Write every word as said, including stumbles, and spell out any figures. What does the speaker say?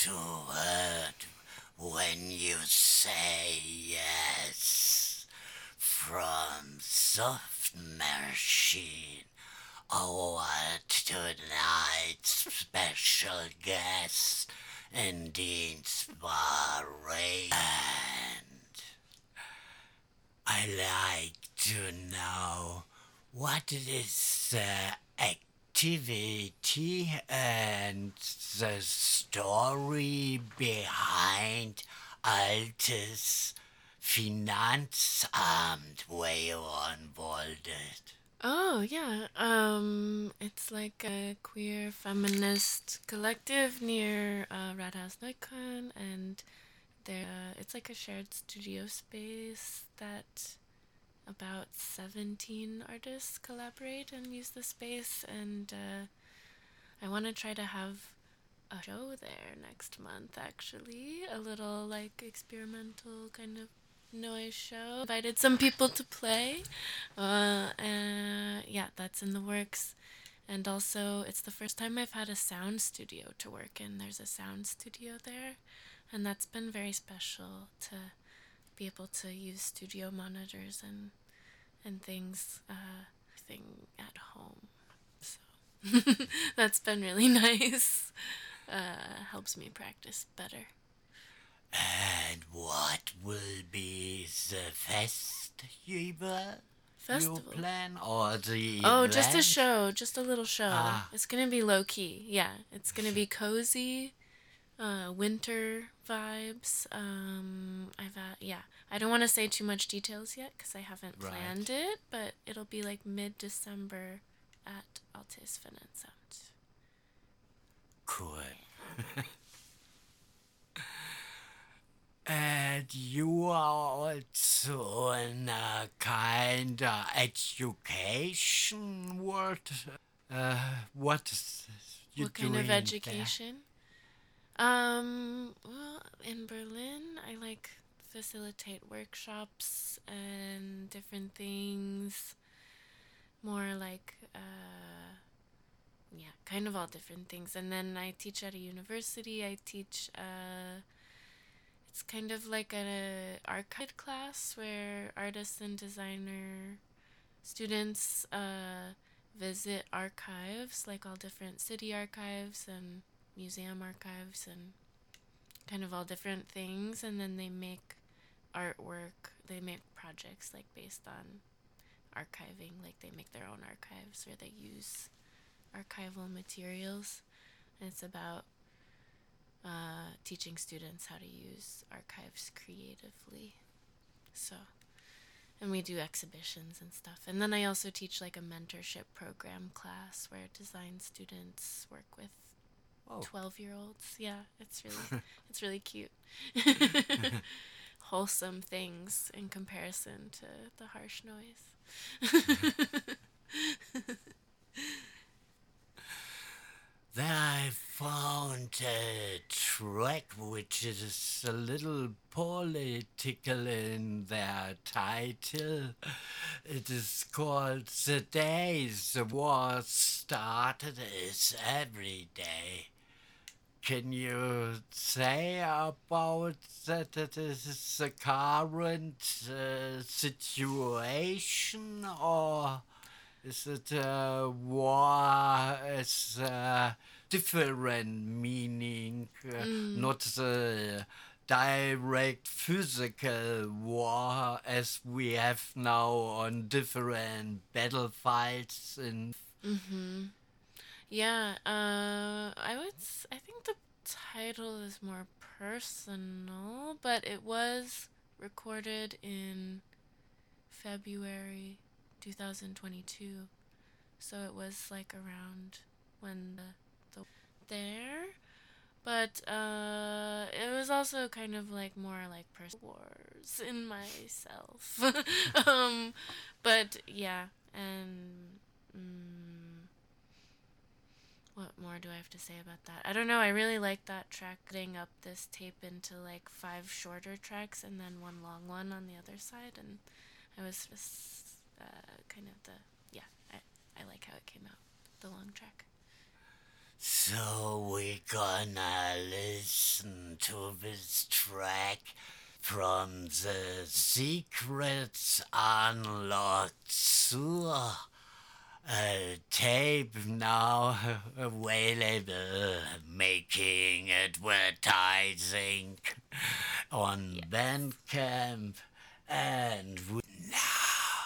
to hurt when you say yes. From Soft Machine. Our tonight's special guest and the inspiration. I like to know what is the activity and the story behind Altes Finanzamt where you're involved. Oh, yeah. Um, it's like a queer feminist collective near uh, Rathaus Neukölln, and there, uh, it's like a shared studio space that about seventeen artists collaborate and use the space, and uh, I want to try to have a show there next month, actually. A little, like, experimental kind of noise show. Invited some people to play. Uh, uh, yeah, that's in the works. And also, it's the first time I've had a sound studio to work in. There's a sound studio there, and that's been very special to be able to use studio monitors and and things, uh, thing at home. So that's been really nice. Uh, helps me practice better. And what will be the festival you Festival. plan or the Oh, just a event? show, just a little show. Ah, It's gonna be low key. Yeah, it's gonna be cozy, uh, winter vibes. Um, I've uh, yeah. I don't want to say too much details yet because I haven't right. planned it, but it'll be like mid December at Altes Finanzamt. Cool. And you are also in a kind of education world. Uh, what is you What kind of doing there? education? Um, well, in Berlin, I like facilitate workshops and different things. More like, uh, yeah, kind of all different things. And then I teach at a university. I teach, uh, it's kind of like a archive class where artists and designer students uh, visit archives, like all different city archives and museum archives and kind of all different things, and then they make artwork. They make projects like based on archiving, like they make their own archives where they use archival materials. And it's about uh, teaching students how to use archives creatively. So, and we do exhibitions and stuff. And then I also teach like a mentorship program class where design students work with Oh. twelve year olds. Yeah, it's really it's really cute. Wholesome things in comparison to the harsh noise. Then I found a track which is a little political in their title. It is called The Day the War Started is Every Day. Can you say about that it is the current uh, situation, or is it uh, war as uh, different meaning, uh, Mm. not the direct physical war as we have now on different battlefields in. Mm-hmm. Yeah, uh, I would. S- I think the title is more personal, but it was recorded in February two thousand twenty-two, so it was like around when the, the there. But uh, it was also kind of like more like personal wars in myself. um, but yeah, and. Mm, what more do I have to say about that? I don't know. I really like that track, cutting up this tape into like five shorter tracks and then one long one on the other side. And I was just uh, kind of the, yeah, I, I like how it came out, the long track. So we're gonna listen listen to this track from the Secrets Unlocked Tour. A tape now available, making advertising on Yes. Bandcamp, and we